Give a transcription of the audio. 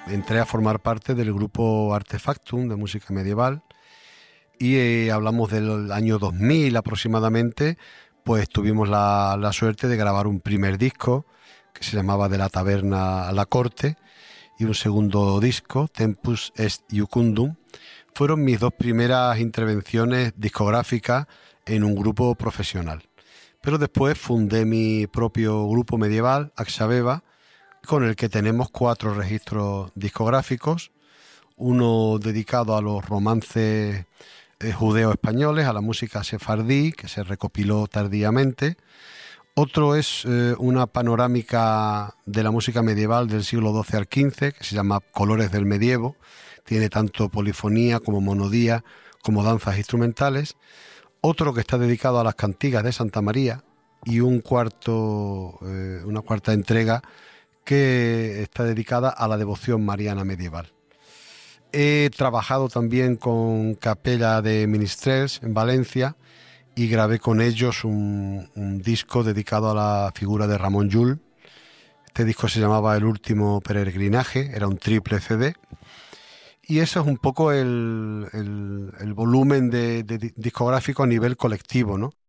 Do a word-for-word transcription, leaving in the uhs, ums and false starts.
entré a formar parte del grupo Artefactum de música medieval y eh, hablamos del año dos mil aproximadamente, pues tuvimos la, la suerte de grabar un primer disco que se llamaba De la taberna a la corte y un segundo disco, Tempus est Iucundum. Fueron mis dos primeras intervenciones discográficas en un grupo profesional. Pero después fundé mi propio grupo medieval, Axabeba, con el que tenemos cuatro registros discográficos, uno dedicado a los romances eh, judeo-españoles, a la música sefardí, que se recopiló tardíamente. Otro es eh, una panorámica de la música medieval del siglo doce al quince, que se llama Colores del Medievo. Tiene tanto polifonía como monodía, como danzas instrumentales. Otro que está dedicado a las cantigas de Santa María y un cuarto, eh, una cuarta entrega que está dedicada a la devoción mariana medieval. He trabajado también con Capella de Ministrels en Valencia y grabé con ellos un, un disco dedicado a la figura de Ramón Llull. Este disco se llamaba El último peregrinaje, era un triple C D. Y eso es un poco el, el, el volumen de, de discográfico a nivel colectivo, ¿no?